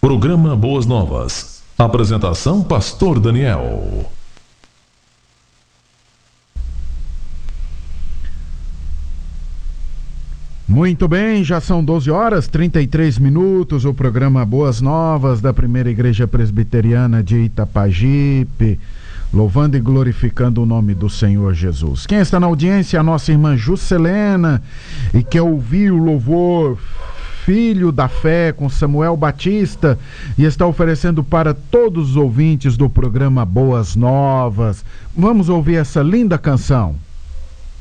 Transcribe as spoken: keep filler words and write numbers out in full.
Programa Boas Novas. Apresentação Pastor Daniel. Muito bem, já são doze horas e trinta e três minutos, o programa Boas Novas da Primeira Igreja Presbiteriana de Itapajipe, louvando e glorificando o nome do Senhor Jesus. Quem está na audiência é a nossa irmã Juscelena e quer ouvir o louvor Filho da Fé com Samuel Batista e está oferecendo para todos os ouvintes do programa Boas Novas. Vamos ouvir essa linda canção.